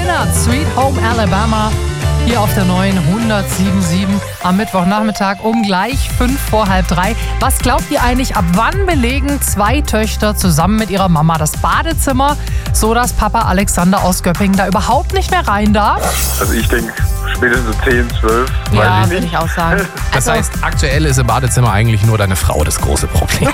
Leonard, Sweet Home Alabama, hier auf der neuen 107.7 am Mittwochnachmittag um gleich 2:55. Was glaubt ihr eigentlich, ab wann belegen 2 Töchter zusammen mit ihrer Mama das Badezimmer, so dass Papa Alexander aus Göppingen da überhaupt nicht mehr rein darf? Also ich denke spätestens 10, 12, Ja, weiß ich würde nicht. ich auch sagen. Das heißt, aktuell ist im Badezimmer eigentlich nur deine Frau das große Problem.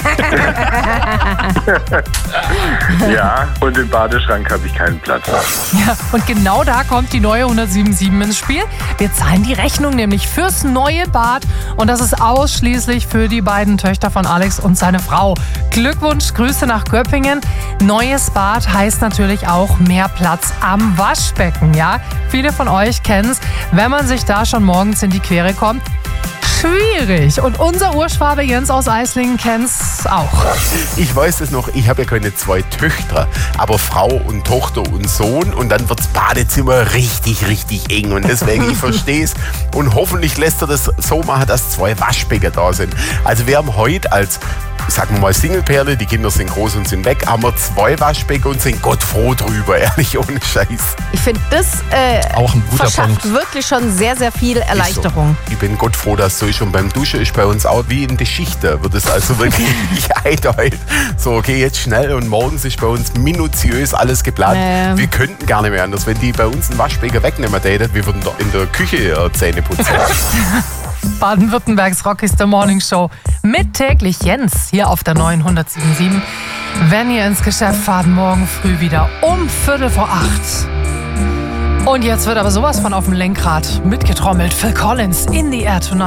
Ja, und im Badeschrank habe ich keinen Platz. Ja, und genau da kommt die neue 107.7 ins Spiel. Wir zahlen die Rechnung nämlich fürs neue Bad und das ist ausschließlich für die beiden Töchter von Alex und seine Frau. Glückwunsch, Grüße nach Göppingen. Neues Bad heißt natürlich auch mehr Platz am Waschbecken, ja? Viele von euch kennen es, wenn man sich da schon morgens in die Quere kommt. Schwierig. Und unser Urschwabe Jens aus Eislingen kennt's auch. Ich weiß es noch, ich habe ja keine 2 Töchter, aber Frau und Tochter und Sohn und dann wird das Badezimmer richtig, richtig eng und deswegen, ich verstehe es und hoffentlich lässt er das so machen, dass 2 Waschbecken da sind. Also wir haben heute als, sagen wir mal, Singleperle, die Kinder sind groß und sind weg, haben wir 2 Waschbecken und sind Gott froh drüber, ehrlich, ohne Scheiß. Ich finde, das Auch ein guter verschafft Punkt. wirklich schon sehr, sehr viel Erleichterung. Ich bin Gott froh, dass so ist. Und beim Duschen ist bei uns auch wie in der Schicht, da wird es also wirklich einteilt. So, okay, jetzt schnell und morgens ist bei uns minutiös alles geplant. Wir könnten gar nicht mehr anders. Wenn die bei uns einen Waschbecken wegnehmen täten, wir würden in der Küche Zähne putzen. Baden-Württembergs Rock ist der Morning Show mit täglich Jens hier auf der neuen 107.7. Wenn ihr ins Geschäft fahrt, morgen früh wieder um 7:45. Und jetzt wird aber sowas von auf dem Lenkrad mitgetrommelt. Phil Collins, In the Air Tonight.